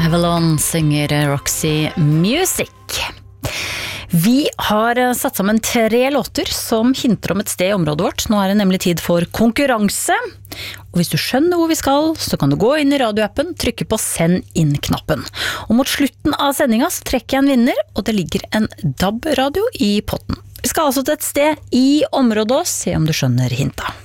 Avalon synger Roxy Music. Vi har satt sammen 3 låter som hinter om et sted i området vårt. Nå det nemlig tid for konkurranse. Og hvis du skjønner hvor vi skal, så kan du gå inn i radioappen, trykke på send inn-knappen. Og mot slutten av sendinga så trekker jeg en vinner, og det ligger en DAB-radio i potten. Vi skal altså til et sted i området og se om du skjønner hinta.